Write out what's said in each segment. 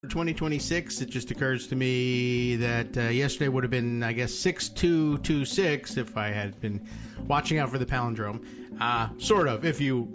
2026. It just occurs to me that yesterday would have been, I guess, 6226 if I had been watching out for the palindrome. Sort of, if you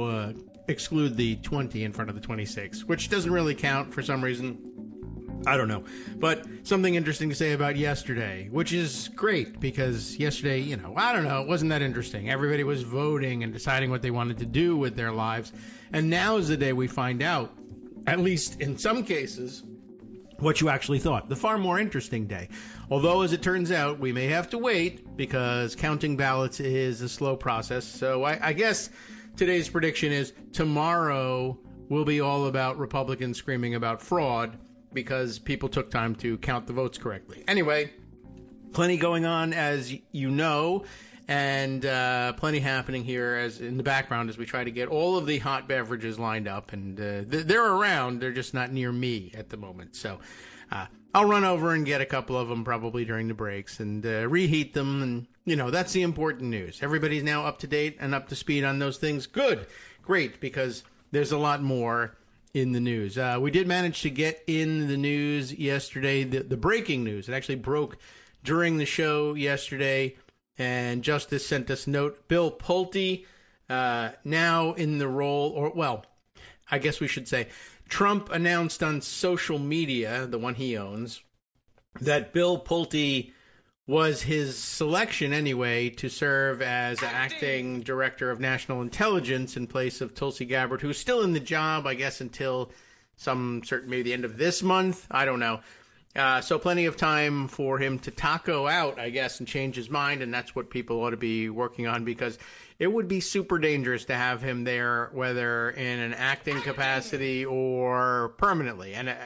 exclude the 20 in front of the 26, which doesn't really count for some reason. I don't know. But something interesting to say about yesterday, which is great because yesterday, I don't know, it wasn't that interesting. Everybody was voting and deciding what they wanted to do with their lives. And now is the day we find out, at least in some cases, what you actually thought. The far more interesting day. Although, as it turns out, we may have to wait because counting ballots is a slow process. So I guess today's prediction is tomorrow will be all about Republicans screaming about fraud because people took time to count the votes correctly. Anyway, plenty going on, as you know, and plenty happening here as in the background as we try to get all of the hot beverages lined up. And they're around. They're just not near me at the moment. So I'll run over and get a couple of them probably during the breaks and reheat them. And, that's the important news. Everybody's now up to date and up to speed on those things. Good. Great, because there's a lot more in the news. We did manage to get in the news yesterday, the breaking news. It actually broke during the show yesterday, and Justice sent us a note. Bill Pulte, now in the role, I guess we should say, Trump announced on social media, the one he owns, that Bill Pulte was his selection anyway to serve as acting director of national intelligence in place of Tulsi Gabbard, who's still in the job, I guess, until maybe the end of this month. I don't know. So plenty of time for him to taco out, I guess, and change his mind. And that's what people ought to be working on, because it would be super dangerous to have him there, whether in an acting capacity or permanently. And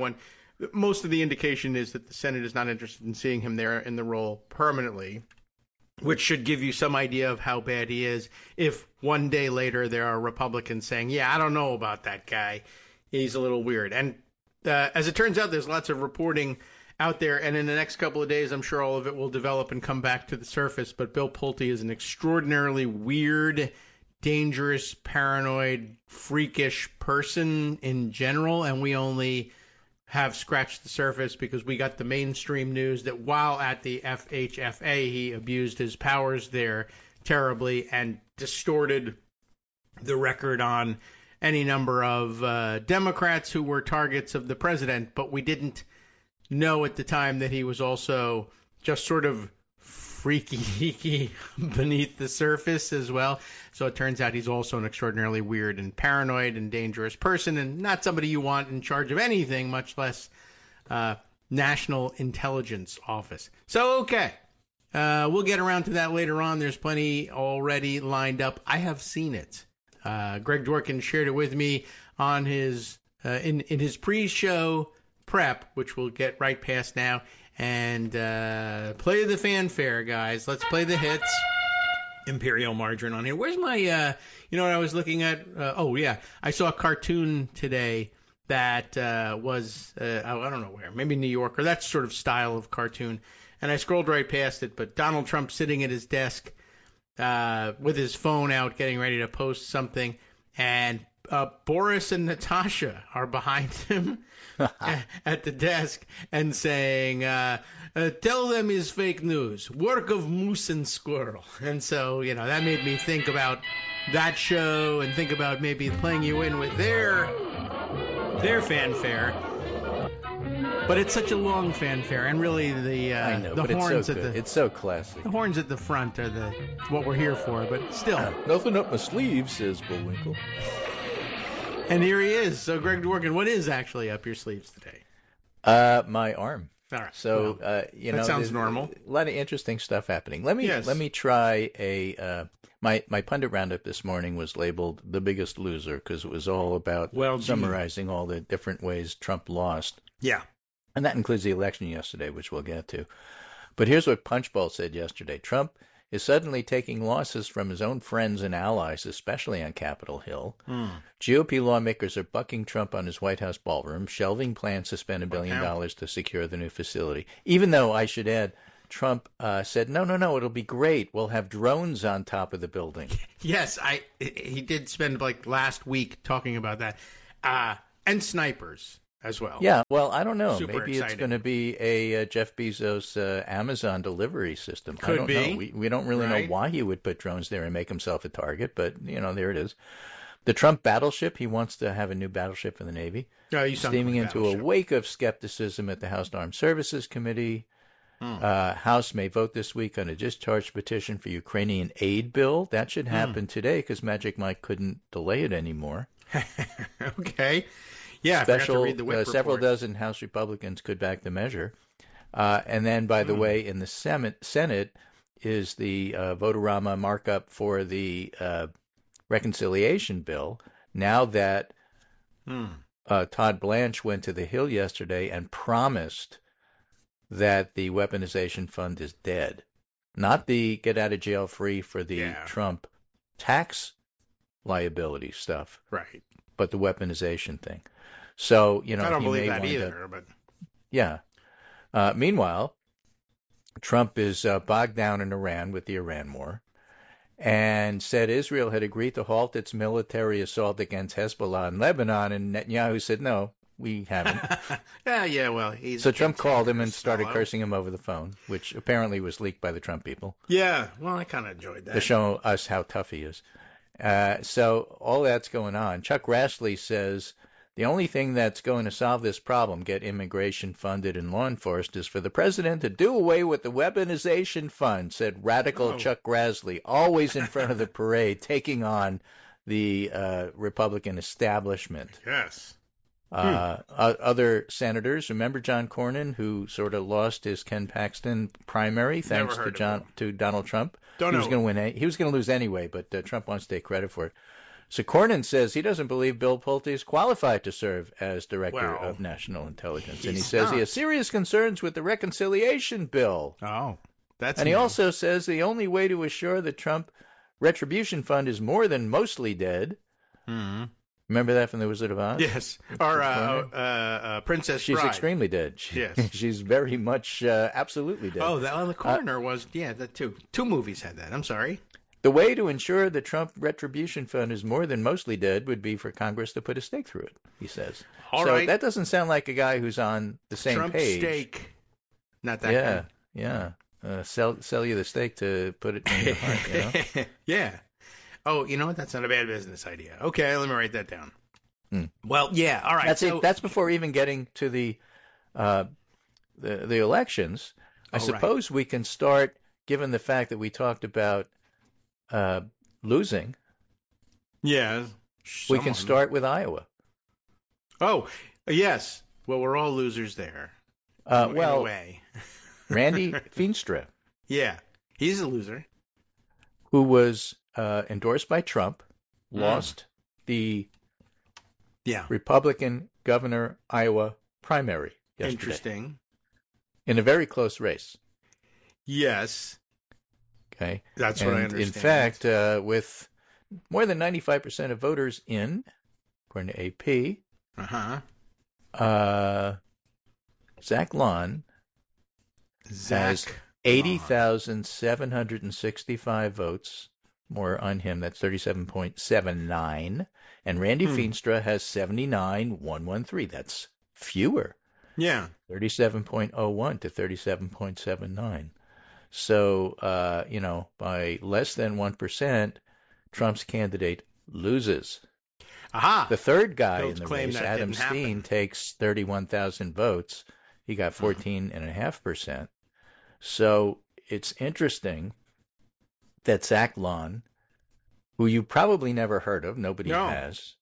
most of the indication is that the Senate is not interested in seeing him there in the role permanently, which should give you some idea of how bad he is. If one day later there are Republicans saying, yeah, I don't know about that guy, he's a little weird. And as it turns out, there's lots of reporting out there, and in the next couple of days, I'm sure all of it will develop and come back to the surface. But Bill Pulte is an extraordinarily weird, dangerous, paranoid, freakish person in general, and we only have scratched the surface because we got the mainstream news that while at the FHFA, he abused his powers there terribly and distorted the record on any number of Democrats who were targets of the president. But we didn't know at the time that he was also just sort of freaky beneath the surface as well. So it turns out he's also an extraordinarily weird and paranoid and dangerous person, and not somebody you want in charge of anything, much less National Intelligence Office. So, okay. We'll get around to that later on. There's plenty already lined up. I have seen it. Greg Dworkin shared it with me on his in his pre-show prep, which we'll get right past now. And play the fanfare, guys. Let's play the hits. Imperial Margarine on here. Where's my, what I was looking at? I saw a cartoon today that was, I don't know where, maybe New York, or that sort of style of cartoon. And I scrolled right past it, but Donald Trump sitting at his desk with his phone out getting ready to post something, and Boris and Natasha are behind him at the desk and saying, tell them is fake news, work of moose and squirrel. And so, that made me think about that show and think about maybe playing you in with their fanfare. But it's such a long fanfare, and really the horns it's so classic. The horns at the front are what we're here for, but still. Nothing up my sleeve, says Bullwinkle. And here he is. So, Greg Dworkin, what is actually up your sleeves today? My arm. All right. So, that sounds normal. A lot of interesting stuff happening. Let me try my pundit roundup this morning was labeled "The Biggest Loser" because it was all about summarizing all the different ways Trump lost. Yeah. And that includes the election yesterday, which we'll get to. But here's what Punchbowl said yesterday. Trump is suddenly taking losses from his own friends and allies, especially on Capitol Hill. GOP lawmakers are bucking Trump on his White House ballroom, shelving plans to spend $1 billion to secure the new facility. Even though, I should add, Trump said, no, it'll be great. We'll have drones on top of the building. Yes, he did spend last week talking about that. And snipers. as well. Yeah, well, I don't know. Super Maybe it's exciting. going to be a Jeff Bezos Amazon delivery system. I Could don't be. know. We don't really know Right. why he would put drones there and make himself a target, but there it is. The Trump battleship, he wants to have a new battleship for the Navy, Oh, you sunk steaming my into a battleship. wake of skepticism at the House Armed Services Committee. House may vote this week on a discharge petition for Ukrainian aid bill. That should happen today because Magic Mike couldn't delay it anymore. Okay. Yeah, I forgot to read the whip Several report. dozen House Republicans could back the measure. And then, by the way, in the Senate is the Votorama markup for the reconciliation bill. Now that Todd Blanche went to the Hill yesterday and promised that the weaponization fund is dead, not the get out of jail free for the Trump tax liability stuff, Right. but the weaponization thing. So, I don't he believe may that wind either, up, but yeah. Meanwhile, Trump is bogged down in Iran with the Iran war and said Israel had agreed to halt its military assault against Hezbollah in Lebanon, and Netanyahu said, no, we haven't. yeah, well, he's So Trump called him and cantankerous started fellow. cursing him over the phone, which apparently was leaked by the Trump people Yeah, well, I kind of enjoyed to that. show us how tough he is. So all that's going on. Chuck Grassley says the only thing that's going to solve this problem, get immigration funded and law enforced, is for the president to do away with the weaponization fund, said radical Chuck Grassley, always in front of the parade, taking on the Republican establishment. Yes. Other senators, remember John Cornyn, who sort of lost his Ken Paxton primary thanks to Donald Trump? Don't he know. was going to win. He was going to lose anyway, but Trump wants to take credit for it. So Cornyn says he doesn't believe Bill Pulte is qualified to serve as director of national intelligence, and he says he has serious concerns with the reconciliation bill. Oh, that's. And he also says the only way to assure the Trump retribution fund is more than mostly dead. Remember that from The Wizard of Oz? Yes. Or Princess She's Bride. extremely dead. Yes. She's very much absolutely dead. Oh, the coroner was, that too. Two movies had that. I'm sorry. The way to ensure the Trump retribution fund is more than mostly dead would be for Congress to put a stake through it, he says. All so right. that doesn't sound like a guy who's on the same Trump page. stake. Not that guy. Yeah. Sell you the stake to put it in your heart, Yeah. Oh, you know what? That's not a bad business idea. Okay, let me write that down. Well, yeah. All right. That's before even getting to the elections. I suppose we can start, given the fact that we talked about losing. Yeah. We can start with Iowa. Oh, yes. Well, we're all losers there. In a way. Randy Feenstra. Yeah. He's a loser. Who was endorsed by Trump, lost the Republican governor Iowa primary yesterday. Interesting. In a very close race. Yes. Okay. That's what I understand. In fact, with more than 95% of voters in, according to AP, Zach Lon has 80,765 votes more on him. That's 37.79. And Randy Feenstra has 79,113. That's fewer. Yeah. 37.01 to 37.79. So, by less than 1%, Trump's candidate loses. Aha. The third guy in the race, Adam Steen, takes 31,000 votes. He got 14.5%. So it's interesting that Zach Lon, who you probably never heard of, nobody has,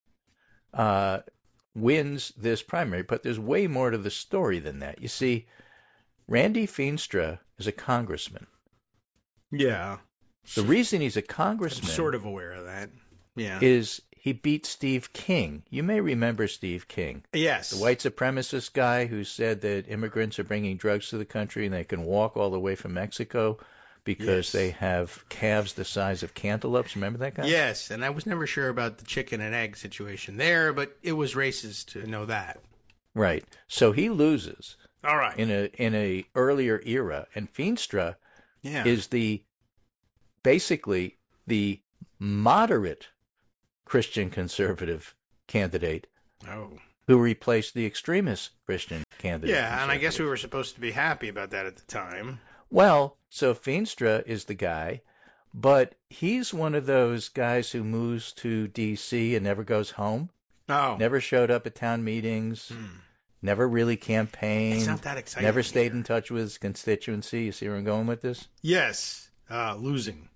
wins this primary. But there's way more to the story than that. You see, Randy Feenstra is a congressman. Yeah. The reason he's a congressman, I'm sort of aware of that. Yeah. is he beat Steve King. You may remember Steve King. Yes. The white supremacist guy who said that immigrants are bringing drugs to the country and they can walk all the way from Mexico because they have calves the size of cantaloupes. Remember that guy? Yes, and I was never sure about the chicken and egg situation there, but it was racist to know that. Right. So he loses. All right. In a earlier era, and Feenstra is basically the moderate Christian conservative candidate who replaced the extremist Christian candidate. Yeah, and I guess we were supposed to be happy about that at the time. Well, so Feenstra is the guy, but he's one of those guys who moves to D.C. and never goes home. Oh. Never showed up at town meetings. Never really campaigned. It's not that exciting. Never stayed in touch with his constituency. You see where I'm going with this? Yes. Losing.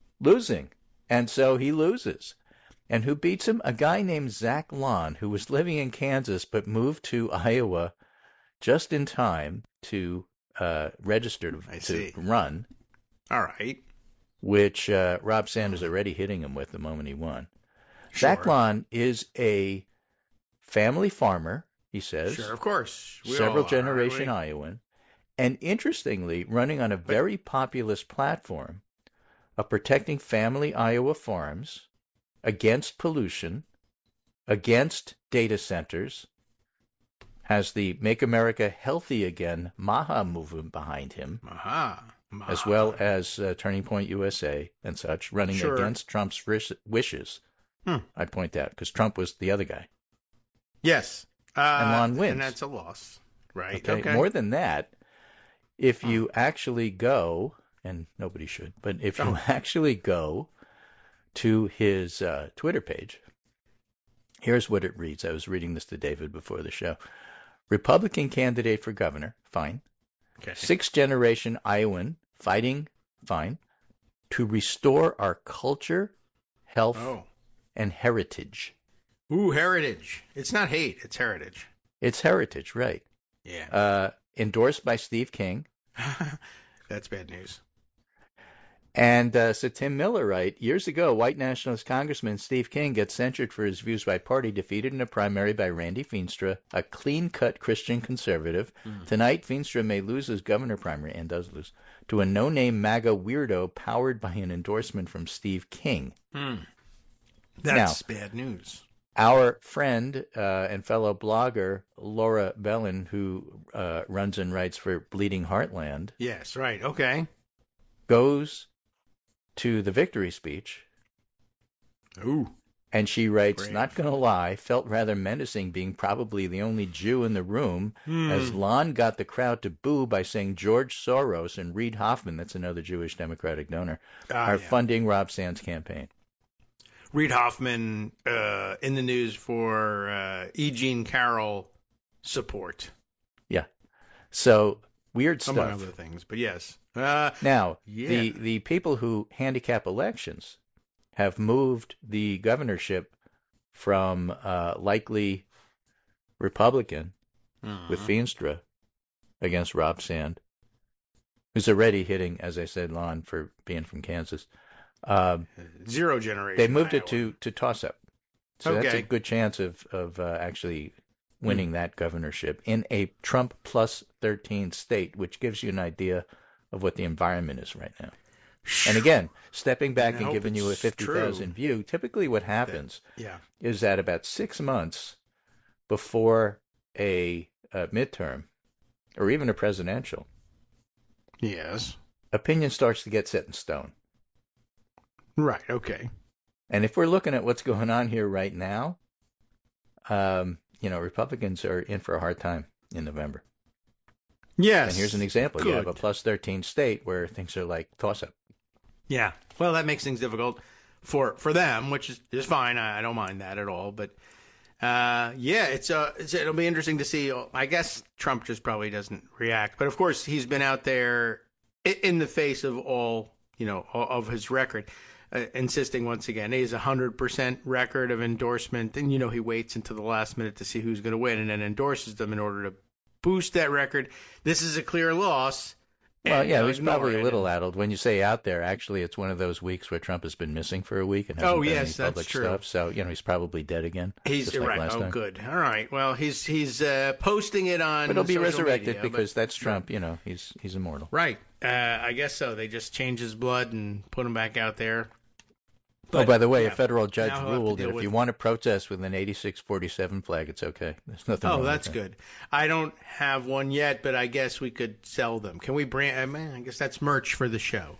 And so he loses. And who beats him? A guy named Zach Lon, who was living in Kansas but moved to Iowa just in time to register to run. All right. Which Rob Sanders already hitting him with the moment he won. Sure. Zach Lon is a family farmer, he says. Sure, of course. Several generation Iowan. And interestingly, running on a very populist platform of protecting family Iowa farms against pollution, against data centers, has the Make America Healthy Again MAHA movement behind him, as well as Turning Point USA and such, running against Trump's wishes. I'd point out, because Trump was the other guy. Yes. And Lon wins. And that's a loss. Right. Okay. More than that, if you actually go, and nobody should, but if you actually go to his Twitter page, here's what it reads. I was reading this to David before the show. Republican candidate for governor, fine. Okay. 6th generation Iowan, fighting, fine. To restore our culture, health, and heritage. Ooh, heritage. It's not hate, it's heritage. It's heritage, right. Yeah. Endorsed by Steve King. That's bad news. And so Tim Miller, right, years ago, white nationalist Congressman Steve King gets censured for his views by party, defeated in a primary by Randy Feenstra, a clean-cut Christian conservative. Tonight, Feenstra may lose his governor primary, and does lose, to a no-name MAGA weirdo powered by an endorsement from Steve King. That's bad news. Our friend and fellow blogger, Laura Bellin, who runs and writes for Bleeding Heartland. Yes, right, okay. Goes to the victory speech. Ooh. And she writes, Brave. Not going to lie, felt rather menacing being probably the only Jew in the room, as Lon got the crowd to boo by saying George Soros and Reid Hoffman, that's another Jewish Democratic donor, are funding Rob Sand's campaign. Reid Hoffman in the news for E. Jean Carroll support. Yeah. So, weird stuff. Among other things, but yes. Now, the people who handicap elections have moved the governorship from likely Republican with Feenstra against Rob Sand, who's already hitting, as I said, Lon for being from Kansas. Zero generation. They moved Iowa. it to toss-up. So that's a good chance of actually winning that governorship in a Trump plus 13 state, which gives you an idea of what the environment is right now. And again, stepping back and giving you a 50,000 view, typically what happens is that about 6 months before a midterm or even a presidential, opinion starts to get set in stone. Right, okay. And if we're looking at what's going on here right now, Republicans are in for a hard time in November. Yes. And here's an example. You have a plus 13 state where things are like toss-up. Yeah. Well, that makes things difficult for them, which is fine. I don't mind that at all. But, it'll be interesting to see. I guess Trump just probably doesn't react. But, of course, he's been out there in the face of all of his record, insisting once again, he has a 100% record of endorsement. And, he waits until the last minute to see who's going to win and then endorses them in order to boost that record. This is a clear loss. Well, he's probably a little addled. When you say out there, actually, it's one of those weeks where Trump has been missing for a week and hasn't done any public stuff. So, he's probably dead again. He's like right. Last time. Good. All right. Well, he's posting it on. But it'll be resurrected media, because that's Trump. He's immortal. Right. I guess so. They just change his blood and put him back out there. But, by the way, a federal judge ruled that if you want to protest with an 86-47 flag, it's okay. There's nothing wrong with that. That's good. I don't have one yet, but I guess we could sell them. Can we brand? I guess that's merch for the show.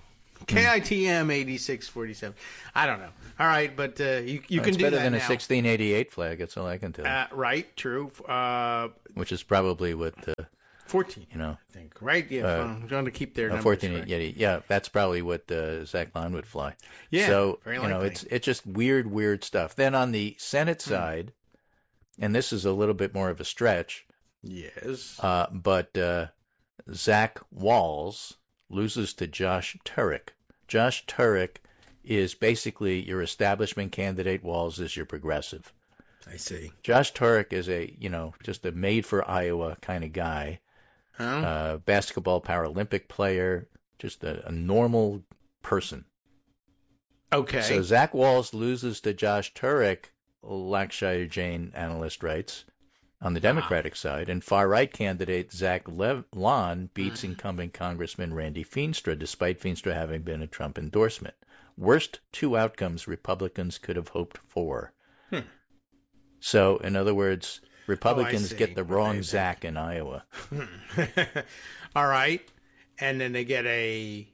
KITM 8647. I don't know. All right, but you can do that now. It's better than a 1688 flag. That's all I can tell you. Right, true. Which is probably what 14. I think. Right? Yeah. I'm trying to keep their numbers 14. right. Yeah. That's probably what Zach Lon would fly. Yeah. So very likely. it's just weird stuff. Then on the Senate side, and this is a little bit more of a stretch. Yes. But Zach Walz loses to Josh Turek. Josh Turek is basically your establishment candidate. Walz is your progressive. I see. Josh Turek is just a made for Iowa kind of guy. Basketball Paralympic player, just a normal person. Okay. So Zach Walz loses to Josh Turek, Lankshire Jane analyst writes, on the Democratic side, and far-right candidate Zach Lon beats incumbent Congressman Randy Feenstra, despite Feenstra having been a Trump endorsement. Worst two outcomes Republicans could have hoped for. So, in other words, Republicans get the wrong Zach in Iowa. All right. And then they get a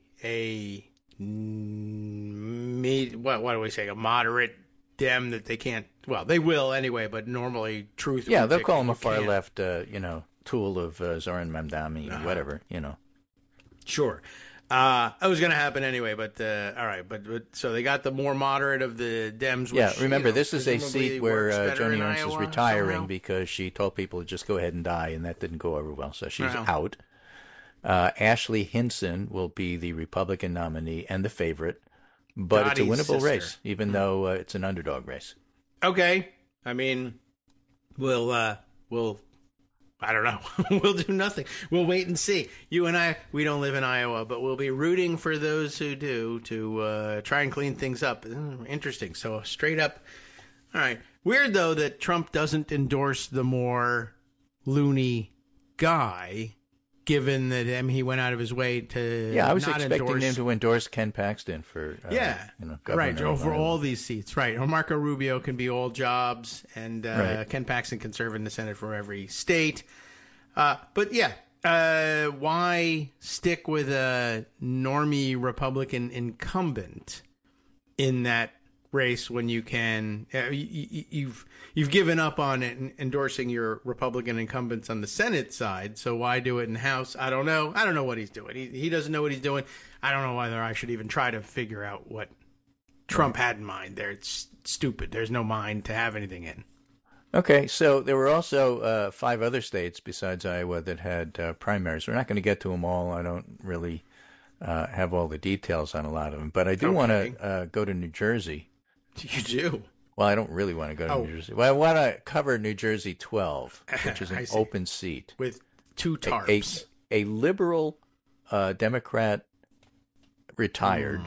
moderate Dem that they can't, well, they will anyway, but normally Truth. Yeah, they'll call him a far left, tool of Zoran Mamdani, whatever, Sure. It was going to happen anyway, but all right. But so they got the more moderate of the Dems. Which, remember, this is a seat where Joni Ernst is retiring somehow? because she told people to just go ahead and die, and that didn't go over well, so she's out. Ashley Hinson will be the Republican nominee and the favorite, but it's a winnable race, even though it's an underdog race. Okay. I mean, we'll I don't know. We'll do nothing. We'll wait and see. You and I, we don't live in Iowa, but we'll be rooting for those who do to try and clean things up. Interesting. So straight up. All right. Weird, though, that Trump doesn't endorse the more loony guy, given that he went out of his way to I was not expecting endorse... him to endorse Ken Paxton for governor. Right, over all these seats. Right. Or Marco Rubio can be all jobs, and Ken Paxton can serve in the Senate for every state. But why stick with a normie Republican incumbent in that race when you can you've given up on it endorsing your Republican incumbents on the Senate side, so why do it in House? I don't know what he's doing. He doesn't know what he's doing. I don't know whether I should even try to figure out what Trump had in mind there. It's stupid. There's no mind to have anything in. Okay, so there were also 5 other states besides Iowa that had primaries. We're not going to get to them all. I don't really have all the details on a lot of them, but I do want to go to New Jersey. You do? Well, I don't really want to go to New Jersey. Well, I want to cover New Jersey 12, which is an open seat. With 2 tarps. A liberal Democrat retired.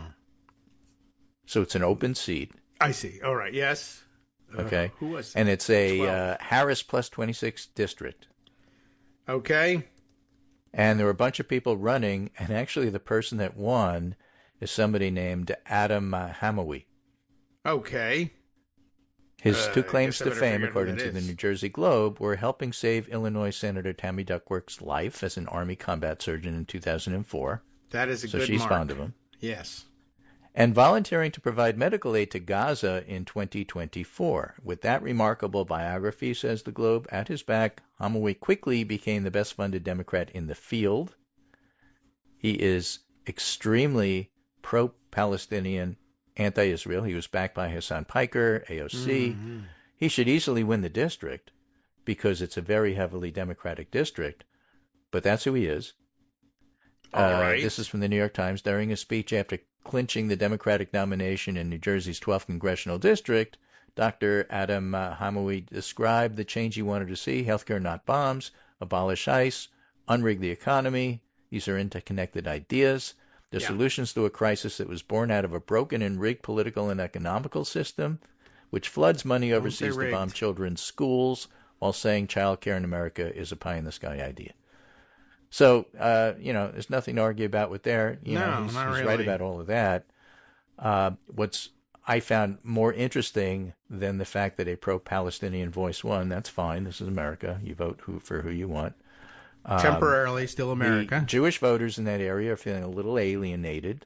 So it's an open seat. I see. All right. Yes. Okay. Who was that? And it's a Harris plus 26 district. Okay. And there were a bunch of people running, and actually the person that won is somebody named Adam Hamawi. Okay. His 2 claims to fame, according to the New Jersey Globe, were helping save Illinois Senator Tammy Duckworth's life as an Army combat surgeon in 2004. That is a good mark. So she's fond of him. Yes. And volunteering to provide medical aid to Gaza in 2024. With that remarkable biography, says the Globe, at his back, Hamawi quickly became the best-funded Democrat in the field. He is extremely pro-Palestinian, anti-Israel. He was backed by Hassan Piker, AOC. Mm-hmm. He should easily win the district because it's a very heavily Democratic district, but that's who he is. All right. This is from the New York Times. During a speech after clinching the Democratic nomination in New Jersey's 12th congressional district, Dr. Adam Hamawi described the change he wanted to see: healthcare, not bombs; abolish ICE; unrig the economy. These are interconnected ideas. The solutions to a crisis that was born out of a broken and rigged political and economical system, which floods money overseas to bomb children's schools, while saying child care in America is a pie-in-the-sky idea. So, there's nothing to argue about with there. He's really right about all of that. What's I found more interesting than the fact that a pro-Palestinian voice won, that's fine. This is America. You vote for who you want. Temporarily still America. The Jewish voters in that area are feeling a little alienated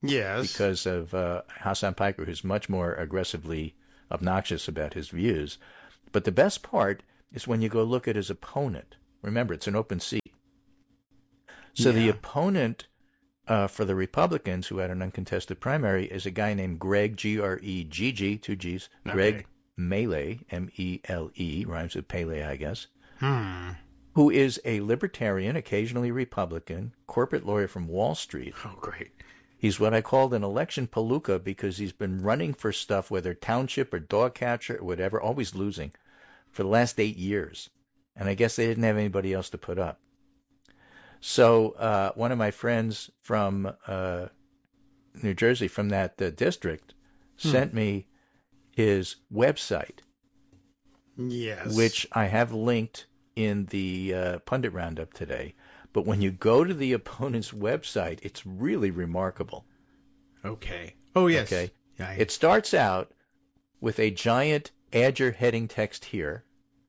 Yes. because of Hassan Piker, who's much more aggressively obnoxious about his views. But the best part is when you go look at his opponent. Remember, it's an open seat. So the opponent for the Republicans, who had an uncontested primary, is a guy named Greg, G-R-E-G-G, two G's, Greg Mele, M-E-L-E, rhymes with Pele, I guess, who is a libertarian, occasionally Republican, corporate lawyer from Wall Street. Oh, great. He's what I called an election palooka because he's been running for stuff, whether township or dog catcher or whatever, always losing, for the last 8 years. And I guess they didn't have anybody else to put up. So one of my friends from New Jersey, from that district, sent me his website, which I have linked in the Pundit Roundup today. But when you go to the opponent's website, it's really remarkable. Okay. Oh, yes. Okay. Yeah, It starts out with a giant add your heading text here.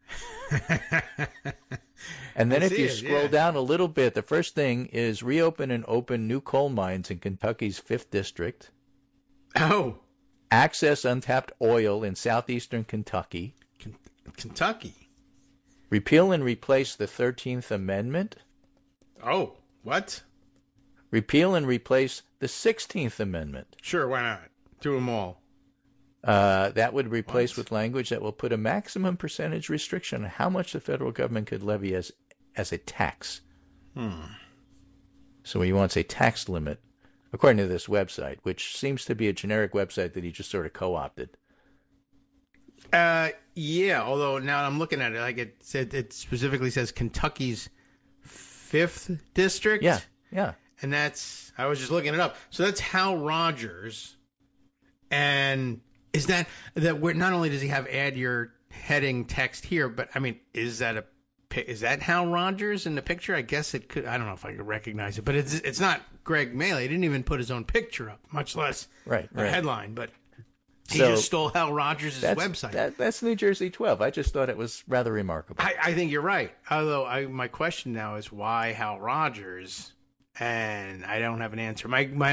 And then if you scroll down a little bit, the first thing is reopen and open new coal mines in Kentucky's 5th District. Oh. Access untapped oil in southeastern Kentucky. Kentucky. Repeal and replace the 13th Amendment. Oh, what? Repeal and replace the 16th Amendment. Sure, why not? Do them all. That would replace with language that will put a maximum percentage restriction on how much the federal government could levy as a tax. So he wants a tax limit, according to this website, which seems to be a generic website that he just sort of co-opted. Yeah, although now I'm looking at it, like it specifically says Kentucky's 5th District. Yeah. And I was just looking it up. So that's Hal Rogers. And is that where not only does he have add your heading text here, but I mean, is that Hal Rogers in the picture? I guess it could. I don't know if I could recognize it, but it's not Greg Mele. He didn't even put his own picture up, much less a headline. But he just stole Hal Rogers' website. That's New Jersey 12. I just thought it was rather remarkable. I think you're right. Although my question now is why Hal Rogers, and I don't have an answer.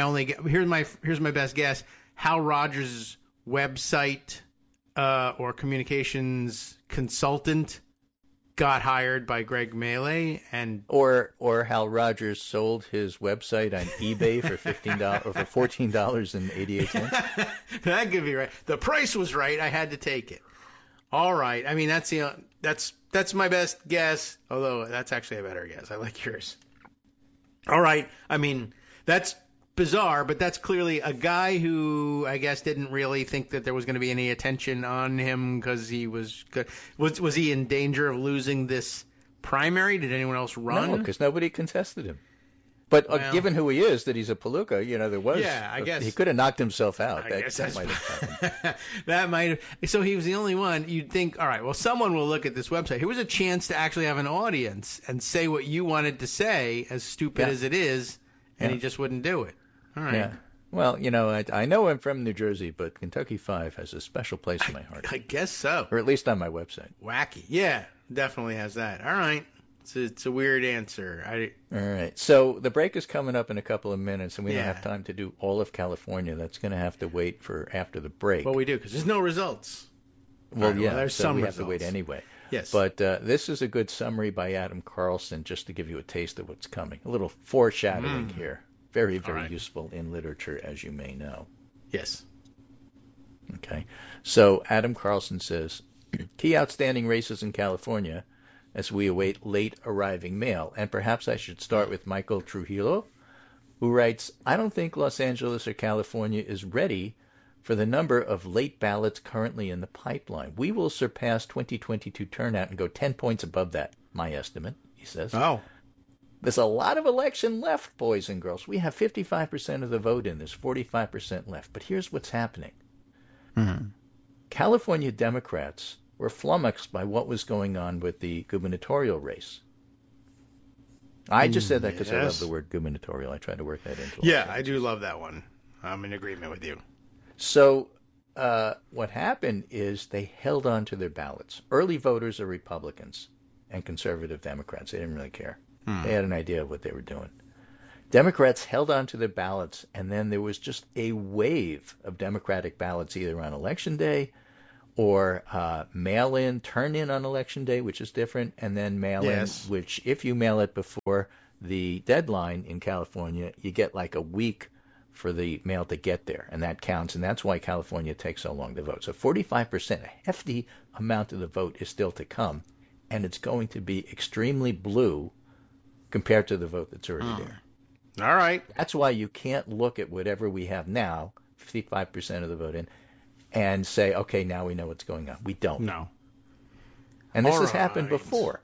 Here's my best guess. Hal Rogers' website or communications consultant got hired by Greg Mele, and or Hal Rogers sold his website on eBay for $15 or for $14.88. That could be right. The price was right. I had to take it. All right. I mean, that's my best guess. Although that's actually a better guess. I like yours. All right. I mean, that's bizarre, but that's clearly a guy who I guess didn't really think that there was going to be any attention on him because he was good. Was he in danger of losing this primary? Did anyone else run? No, because nobody contested him. But given who he is, that he's a palooka, there was. Yeah, I guess he could have knocked himself out. I guess that might have happened. That might have. So he was the only one. You'd think, all right, well, someone will look at this website. Here was a chance to actually have an audience and say what you wanted to say, as stupid as it is, and he just wouldn't do it. All right. Yeah. Well, I know I'm from New Jersey, but Kentucky 5 has a special place in my heart. I guess so. Or at least on my website. Wacky. Yeah, definitely has that. All right. It's a weird answer. All right. So the break is coming up in a couple of minutes, and we don't have time to do all of California. That's going to have to wait for after the break. Well, we do, because there's no results. Well, right, there's some we results. have to wait anyway. Yes. But this is a good summary by Adam Carlson, just to give you a taste of what's coming. A little foreshadowing here. Very, very useful in literature, as you may know. Yes. Okay. So Adam Carlson says, key outstanding races in California as we await late arriving mail. And perhaps I should start with Michael Trujillo, who writes, I don't think Los Angeles or California is ready for the number of late ballots currently in the pipeline. We will surpass 2022 turnout and go 10 points above that, my estimate, he says. Oh. There's a lot of election left, boys and girls. We have 55% of the vote in. There's 45% left. But here's what's happening. California Democrats were flummoxed by what was going on with the gubernatorial race. I just said that because I love the word gubernatorial. I tried to work that into it. Yeah, I do love that one. I'm in agreement with you. So what happened is they held on to their ballots. Early voters are Republicans and conservative Democrats. They didn't really care. They had an idea of what they were doing. Democrats held on to their ballots, and then there was just a wave of Democratic ballots either on Election Day or mail-in, turn-in on Election Day, which is different, and then mail-in, which if you mail it before the deadline in California, you get like a week for the mail to get there, and that counts, and that's why California takes so long to vote. So 45%, a hefty amount of the vote is still to come, and it's going to be extremely blue compared to the vote that's already there. All right. That's why you can't look at whatever we have now, 55% of the vote in, and say, okay, now we know what's going on. We don't. No. And this has happened before.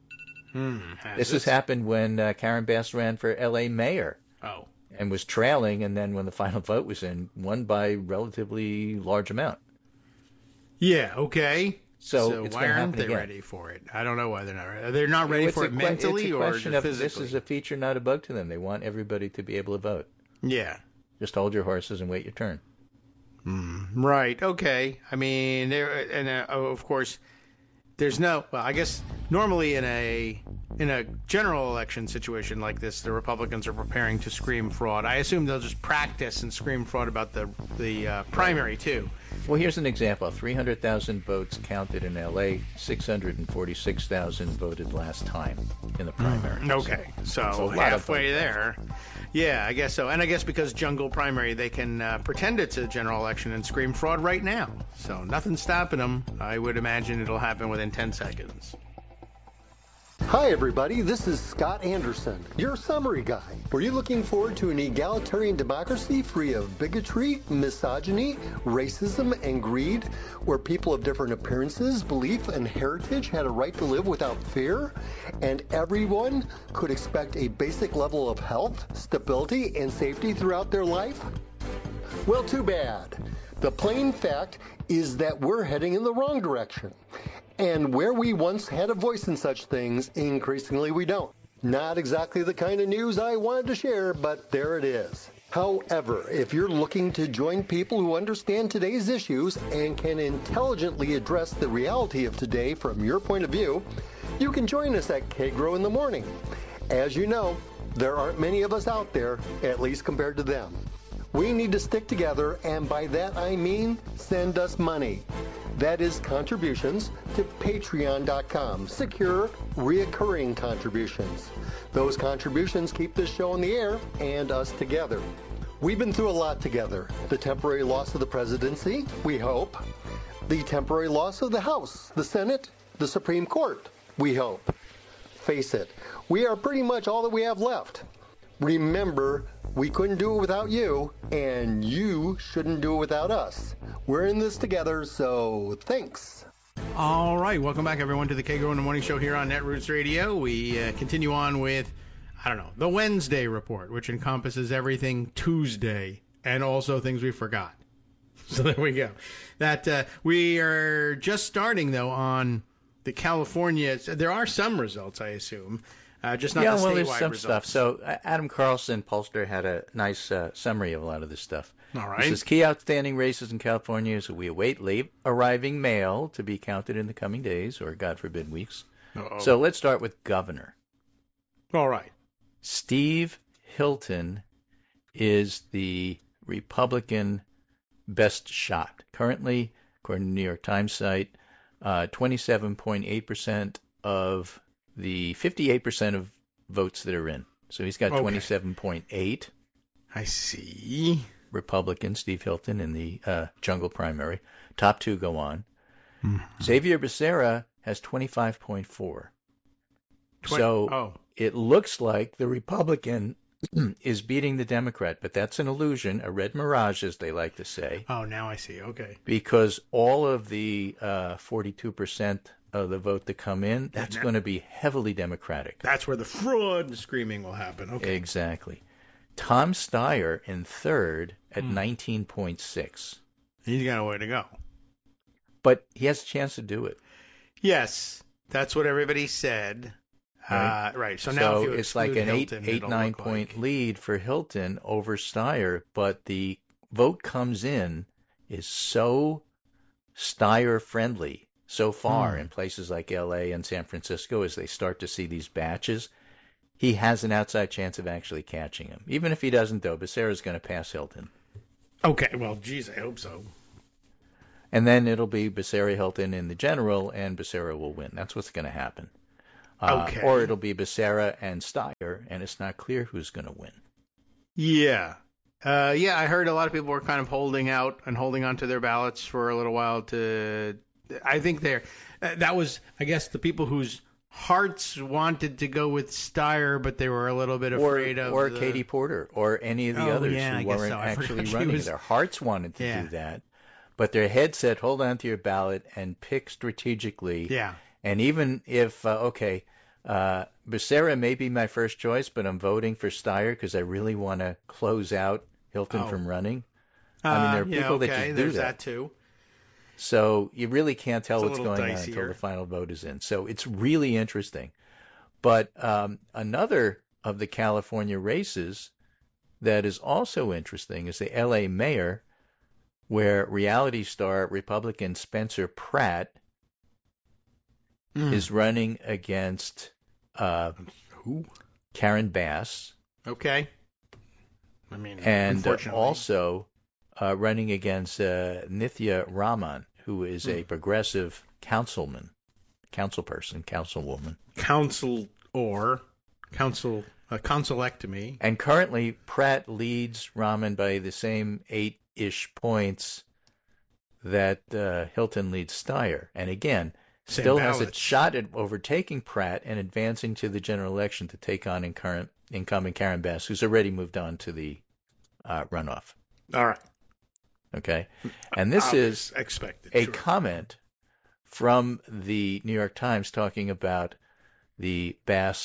This has happened when Karen Bass ran for L.A. mayor. Oh. And was trailing, and then when the final vote was in, won by a relatively large amount. Yeah, okay. So why aren't they ready for it? I don't know why they're not ready. They're not ready for it mentally or physically? This is a feature, not a bug to them. They want everybody to be able to vote. Yeah. Just hold your horses and wait your turn. Right. Okay. I mean, of course, there's no. Well, I guess normally in a general election situation like this, the Republicans are preparing to scream fraud. I assume they'll just practice and scream fraud about the primary too. Well, here's an example: 300,000 votes counted in L.A., 646,000 voted last time in the primary. Okay, so halfway there. Yeah, I guess so. And I guess because jungle primary, they can pretend it's a general election and scream fraud right now. So nothing's stopping them. I would imagine it'll happen within 10 seconds. Hi everybody, this is Scott Anderson, your summary guy. Were you looking forward to an egalitarian democracy free of bigotry, misogyny, racism, and greed, where people of different appearances, belief, and heritage had a right to live without fear, and everyone could expect a basic level of health, stability, and safety throughout their life? Well, too bad. The plain fact is that we're heading in the wrong direction. And where we once had a voice in such things, increasingly we don't. Not exactly the kind of news I wanted to share, but there it is. However, if you're looking to join people who understand today's issues and can intelligently address the reality of today from your point of view, you can join us at K-Grow in the Morning. As you know, there aren't many of us out there, at least compared to them. We need to stick together, and by that I mean send us money. That is contributions to patreon.com, secure, reoccurring contributions. Those contributions keep this show on the air and us together. We've been through a lot together. The temporary loss of the presidency, we hope. The temporary loss of the House, the Senate, the Supreme Court, we hope. Face it, we are pretty much all that we have left. Remember, we couldn't do it without you, and you shouldn't do it without us. We're in this together, so thanks. All right, welcome back, everyone, to the K-Grow in the Morning Show here on Netroots Radio. We continue on with, the Wednesday report, which encompasses everything Tuesday and also things we forgot. So there we go. That we are just starting, though, on the California. There are some results, I assume. Just not the statewide there's some results. stuff. So Adam Carlson, pollster, had a nice summary of a lot of this stuff. All right. He says key outstanding races in California is that we await late arriving mail to be counted in the coming days, or God forbid weeks. Uh-oh. So let's start with governor. All right. Steve Hilton is the Republican best shot. Currently, according to the New York Times site, 27.8% of the 58% of votes that are in. So he's got 27.8. I see. Republican Steve Hilton in the jungle primary. Top two go on. Xavier Becerra has 25.4. It looks like the Republican is beating the Democrat, but that's an illusion, a red mirage, as they like to say. Oh, now I see. Okay. Because all of the 42% of the vote that come in, that's going to be heavily Democratic. That's where the fraud and screaming will happen. Okay. Exactly. Tom Steyer in third at 19.6. He's got a way to go. But he has a chance to do it. Yes, that's what everybody said. Right. So now if you it's like an Hilton, 9 point lead for Hilton over Steyer, but the vote comes in is so Steyer friendly so far in places like LA and San Francisco as they start to see these batches. he has an outside chance of actually catching him. Even if he doesn't, though, Becerra's going to pass Hilton. Okay, well, geez, I hope so. And then it'll be Becerra Hilton in the general, and Becerra will win. That's what's going to happen. Okay. Or it'll be Becerra and Steyer, and it's not clear who's going to win. Yeah. Yeah, I heard a lot of people were kind of holding out and holding on to their ballots for a little while to. I think that was, I guess, the people whose hearts wanted to go with Steyer, but they were a little bit afraid or Katie Porter, or any of the others who weren't actually running. Their hearts wanted to do that, but their head said, hold on to your ballot and pick strategically. Yeah. And even if, Becerra may be my first choice, but I'm voting for Steyer because I really want to close out Hilton from running. I mean, there are people that just do there's that too. So you really can't tell what's going on until the final vote is in. So it's really interesting. But another of the California races that is also interesting is the L.A. mayor, where reality star Republican Spencer Pratt is running against Karen Bass. Okay. I mean, and also running against Nithya Raman, who is a progressive councilwoman. Consulectomy. And currently, Pratt leads Raman by the same 8-ish points that Hilton leads Steyer. And again, still has a shot at overtaking Pratt and advancing to the general election to take on incumbent Karen Bass, who's already moved on to the runoff. All right. Okay. And this is expected, a comment from the New York Times talking about the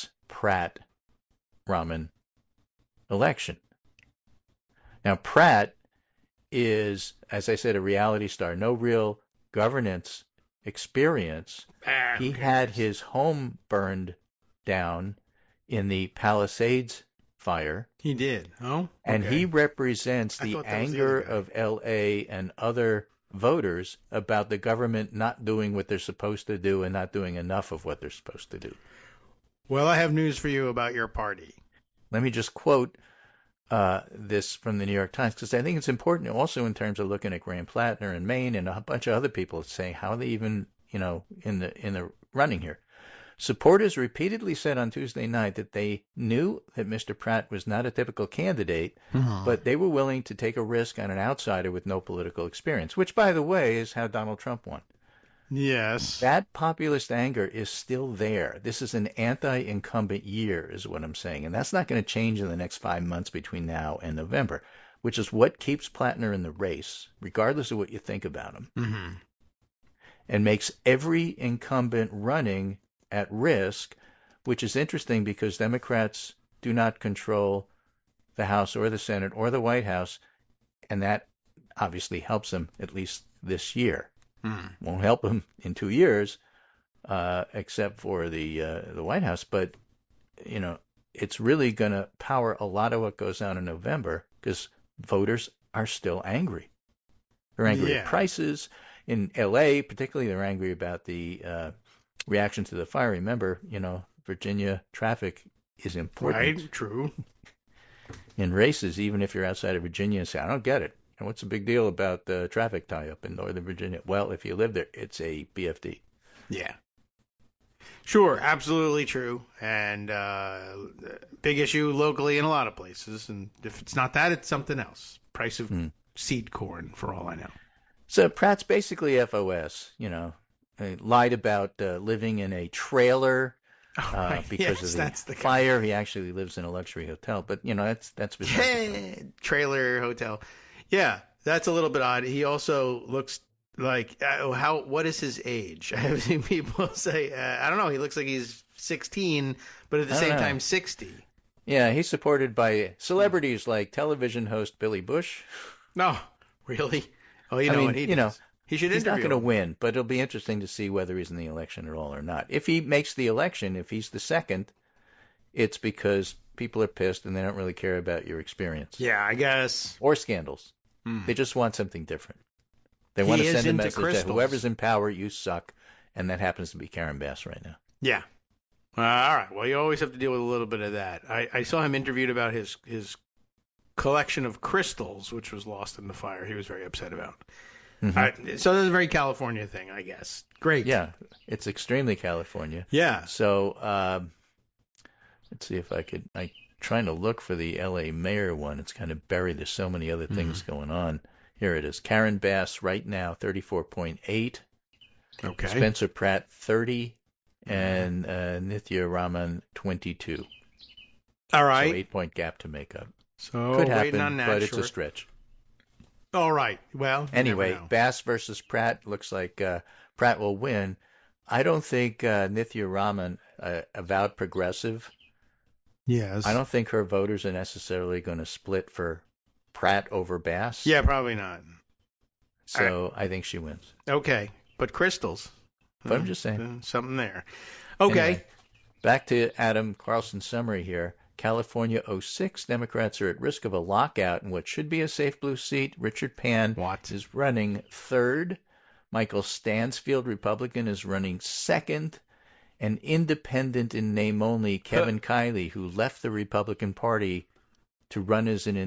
Bass-Pratt-Raman election. Now, Pratt is, as I said, a reality star, no real governance experience. He had his home burned down in the Palisades fire. He did. Oh, okay. And he represents the anger of L.A. and other voters about the government not doing what they're supposed to do and not doing enough of what they're supposed to do. Well, I have news for you about your party. Let me just quote this from the New York Times, because I think it's important also in terms of looking at Graham Plattner and Maine and a bunch of other people saying how they even, in the running here. Supporters repeatedly said on Tuesday night that they knew that Mr. Pratt was not a typical candidate, but they were willing to take a risk on an outsider with no political experience, which, by the way, is how Donald Trump won. Yes. That populist anger is still there. This is an anti-incumbent year, is what I'm saying. And that's not going to change in the next 5 months between now and November, which is what keeps Plattner in the race, regardless of what you think about him, and makes every incumbent running at risk, which is interesting because Democrats do not control the House or the Senate or the White House, and that obviously helps them at least this year. Won't help them in 2 years, except for the White House. But it's really going to power a lot of what goes on in November because voters are still angry. They're angry at prices in L.A. Particularly, they're angry about the reaction to the fire. Remember, Virginia traffic is important. Right. True. In races, even if you're outside of Virginia, and say, I don't get it. And what's the big deal about the traffic tie-up in Northern Virginia? Well, if you live there, it's a BFD. Yeah. Sure, absolutely true. And big issue locally in a lot of places. And if it's not that, it's something else. Price of seed corn, for all I know. So Pratt's basically FOS, lied about living in a trailer because of the fire. He actually lives in a luxury hotel. But, that's trailer hotel. Yeah, that's a little bit odd. He also looks like what is his age? I've seen people say, I don't know, he looks like he's 16, but at the same time 60. Yeah, he's supported by celebrities like television host Billy Bush. No, really? Oh, what he does. He should interview. He's not going to win, but it'll be interesting to see whether he's in the election at all or not. If he makes the election, if he's the second, it's because people are pissed and they don't really care about your experience. Yeah, I guess. Or scandals. They just want something different. They want to send a message that whoever's in power, you suck, and that happens to be Karen Bass right now. Yeah. All right. Well, you always have to deal with a little bit of that. I saw him interviewed about his collection of crystals, which was lost in the fire. He was very upset about. So that's a very California thing, I guess. Great. Yeah, it's extremely California. Yeah. So let's see if I'm trying to look for the L.A. mayor one. It's kind of buried. There's so many other things going on. Here it is. Karen Bass right now, 34.8. Okay. Spencer Pratt, 30. And Nithya Raman, 22. All right. So 8-point gap to make up. So could waiting happen, on that, but it's sure. a stretch. All right. Well, anyway, Bass versus Pratt looks like Pratt will win. I don't think Nithya Raman, avowed progressive. Yes. I don't think her voters are necessarily going to split for Pratt over Bass. Yeah, probably not. So I think she wins. Okay. But crystals. But I'm just saying. Something there. Okay. Anyway, back to Adam Carlson's summary here. California 06, Democrats are at risk of a lockout in what should be a safe blue seat. Richard Pan is running third. Michael Stansfield, Republican, is running second. And independent in name only, Kevin Kiley, who left the Republican Party to run as an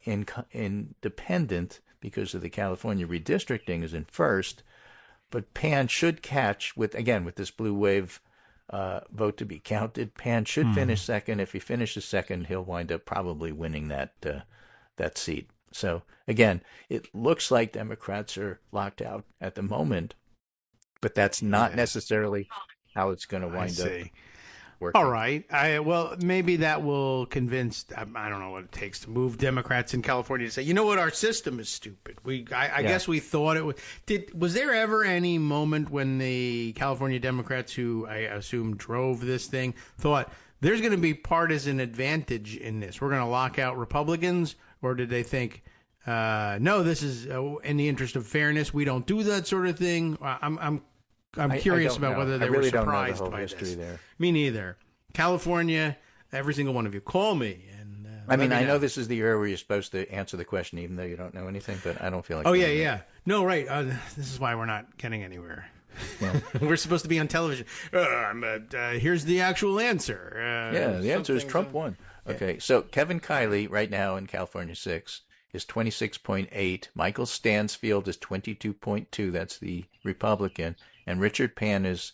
independent because of the California redistricting, is in first. But Pan should catch, with this blue wave vote to be counted, Pan should finish second. If he finishes second, he'll wind up probably winning that seat. So, again, it looks like Democrats are locked out at the moment, but that's not necessarily how it's going to wind up working. All right. Well, maybe that will convince, I don't know what it takes to move Democrats in California to say, you know what, our system is stupid. I guess we thought it was. Was there ever any moment when the California Democrats, who I assume drove this thing, thought there's going to be partisan advantage in this? We're going to lock out Republicans? Or did they think, no, this is in the interest of fairness, we don't do that sort of thing? I'm curious about whether they were surprised by this. There. Me neither. California, every single one of you, call me. And I know this is the area where you're supposed to answer the question even though you don't know anything, but I don't feel like. Oh, yeah. No, right. This is why we're not getting anywhere. Yeah. We're supposed to be on television. Here's the actual answer. The answer is Trump won. Okay, so Kevin Kiley right now in California 6 is 26.8. Michael Stansfield is 22.2. That's the Republican. And Richard Pan is